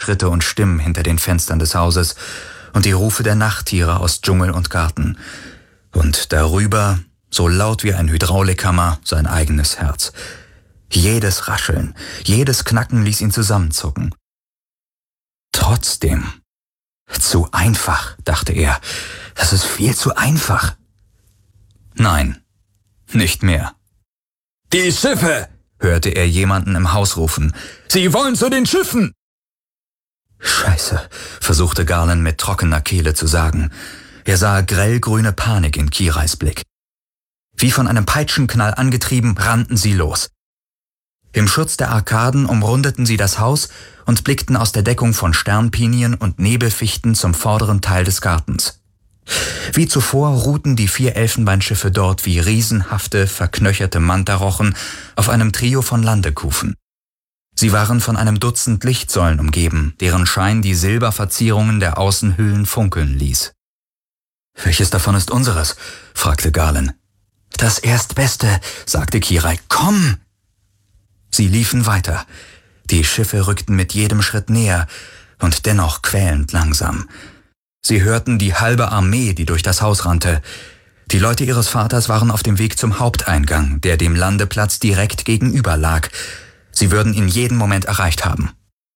Schritte und Stimmen hinter den Fenstern des Hauses und die Rufe der Nachttiere aus Dschungel und Garten. Und darüber, so laut wie ein Hydraulikhammer, sein eigenes Herz. Jedes Rascheln, jedes Knacken ließ ihn zusammenzucken. Trotzdem, zu einfach, dachte er. Das ist viel zu einfach. Nein, nicht mehr. »Die Schiffe«, hörte er jemanden im Haus rufen. »Sie wollen zu den Schiffen!« »Scheiße«, versuchte Garland mit trockener Kehle zu sagen. Er sah grellgrüne Panik in Kirais Blick. Wie von einem Peitschenknall angetrieben, rannten sie los. Im Schutz der Arkaden umrundeten sie das Haus und blickten aus der Deckung von Sternpinien und Nebelfichten zum vorderen Teil des Gartens. Wie zuvor ruhten die 4 Elfenbeinschiffe dort wie riesenhafte, verknöcherte Mantarochen auf einem Trio von Landekufen. Sie waren von einem Dutzend Lichtsäulen umgeben, deren Schein die Silberverzierungen der Außenhüllen funkeln ließ. »Welches davon ist unseres?« fragte Garland. »Das Erstbeste«, sagte Kirai. »Komm!« Sie liefen weiter. Die Schiffe rückten mit jedem Schritt näher und dennoch quälend langsam. Sie hörten die halbe Armee, die durch das Haus rannte. Die Leute ihres Vaters waren auf dem Weg zum Haupteingang, der dem Landeplatz direkt gegenüber lag. Sie würden ihn jeden Moment erreicht haben.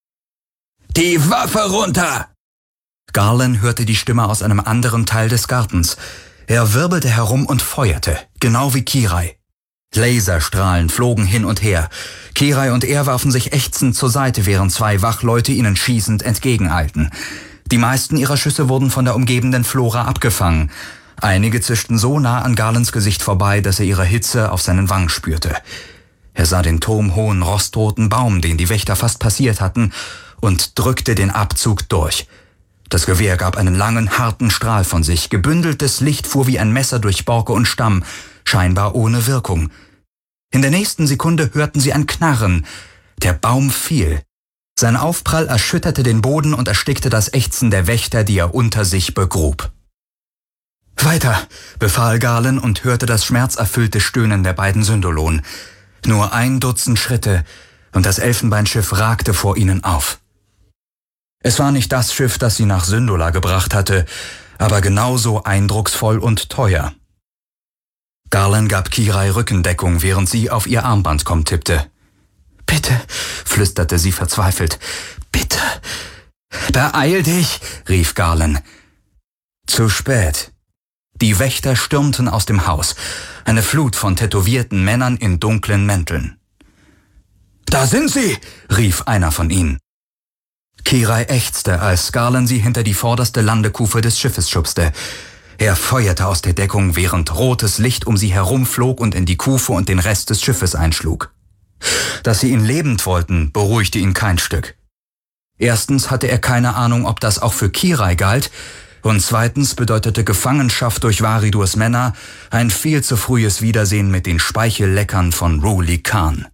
»Die Waffe runter!« Garland hörte die Stimme aus einem anderen Teil des Gartens. Er wirbelte herum und feuerte, genau wie Kirai. Laserstrahlen flogen hin und her. Kirai und er warfen sich ächzend zur Seite, während 2 Wachleute ihnen schießend entgegeneilten. Die meisten ihrer Schüsse wurden von der umgebenden Flora abgefangen. Einige zischten so nah an Garlands Gesicht vorbei, dass er ihre Hitze auf seinen Wangen spürte. Er sah den turmhohen, rostroten Baum, den die Wächter fast passiert hatten, und drückte den Abzug durch. Das Gewehr gab einen langen, harten Strahl von sich. Gebündeltes Licht fuhr wie ein Messer durch Borke und Stamm, scheinbar ohne Wirkung. In der nächsten Sekunde hörten sie ein Knarren. Der Baum fiel. Sein Aufprall erschütterte den Boden und erstickte das Ächzen der Wächter, die er unter sich begrub. »Weiter«, befahl Garland und hörte das schmerzerfüllte Stöhnen der beiden Syndolonen. Nur 1 Dutzend Schritte und das Elfenbeinschiff ragte vor ihnen auf. Es war nicht das Schiff, das sie nach Syndola gebracht hatte, aber genauso eindrucksvoll und teuer. Garland gab Kirai Rückendeckung, während sie auf ihr Armband tippte. »Bitte«, flüsterte sie verzweifelt. »Bitte.« »Beeil dich«, rief Garland. Zu spät. Die Wächter stürmten aus dem Haus. Eine Flut von tätowierten Männern in dunklen Mänteln. »Da sind sie«, rief einer von ihnen. Kirai ächzte, als Garland sie hinter die vorderste Landekufe des Schiffes schubste. Er feuerte aus der Deckung, während rotes Licht um sie herumflog und in die Kufe und den Rest des Schiffes einschlug. Dass sie ihn lebend wollten, beruhigte ihn kein Stück. Erstens hatte er keine Ahnung, ob das auch für Kirai galt, und zweitens bedeutete Gefangenschaft durch Varidurs Männer ein viel zu frühes Wiedersehen mit den Speichelleckern von Ruli Khan.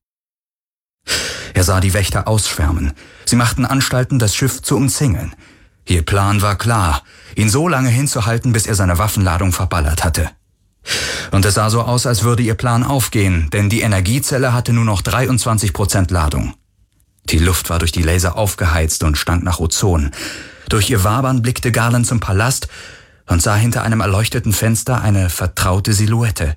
Er sah die Wächter ausschwärmen. Sie machten Anstalten, das Schiff zu umzingeln. Ihr Plan war klar, ihn so lange hinzuhalten, bis er seine Waffenladung verballert hatte. Und es sah so aus, als würde ihr Plan aufgehen, denn die Energiezelle hatte nur noch 23% Ladung. Die Luft war durch die Laser aufgeheizt und stank nach Ozon. Durch ihr Wabern blickte Garland zum Palast und sah hinter einem erleuchteten Fenster eine vertraute Silhouette.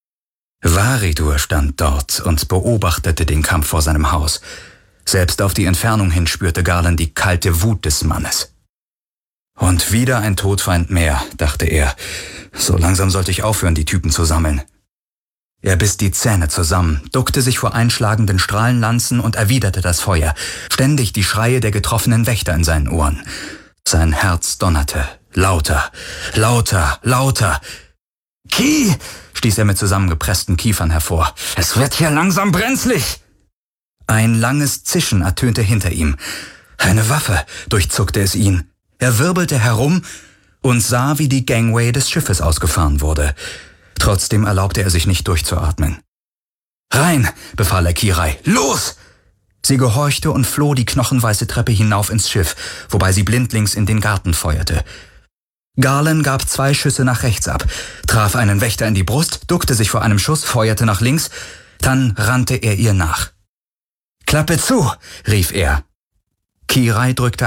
Varidur stand dort und beobachtete den Kampf vor seinem Haus. Selbst auf die Entfernung hin spürte Garland die kalte Wut des Mannes. Und wieder ein Todfeind mehr, dachte er. So langsam sollte ich aufhören, die Typen zu sammeln. Er biss die Zähne zusammen, duckte sich vor einschlagenden Strahlenlanzen und erwiderte das Feuer, ständig die Schreie der getroffenen Wächter in seinen Ohren. Sein Herz donnerte. Lauter, lauter, lauter. »Ki«, stieß er mit zusammengepressten Kiefern hervor. »Es wird hier langsam brenzlig!« Ein langes Zischen ertönte hinter ihm. Eine Waffe, durchzuckte es ihn. Er wirbelte herum und sah, wie die Gangway des Schiffes ausgefahren wurde. Trotzdem erlaubte er sich nicht durchzuatmen. »Rein«, befahl er Kirai. »Los!« Sie gehorchte und floh die knochenweiße Treppe hinauf ins Schiff, wobei sie blindlings in den Garten feuerte. Garland gab 2 Schüsse nach rechts ab, traf einen Wächter in die Brust, duckte sich vor einem Schuss, feuerte nach links, dann rannte er ihr nach. »Klappe zu«, rief er. Kirai drückte